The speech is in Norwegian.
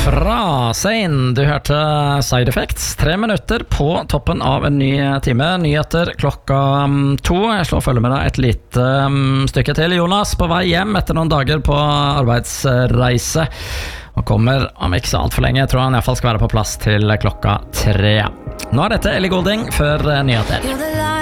Fra Sein, du hørte Side Effects. 3 minutter på toppen av en ny time. Nyheter klokka 2. Jeg slår følge med deg et lite stykke til. Jonas på vei hjem etter noen dager på arbeidsreise. Og kommer om ikke så alt for lenge. Jeg tror han i hvert fall skal være på plass til klokka 3. Nå er dette Ellie Goulding før nyheter.